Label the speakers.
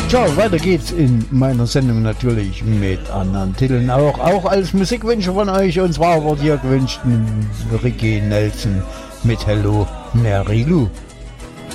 Speaker 1: Tja, weiter geht's in meiner Sendung natürlich mit anderen Titeln auch als Musikwünsche von euch. Und zwar wird hier gewünscht Ricky Nelson mit Hello Mary Lou.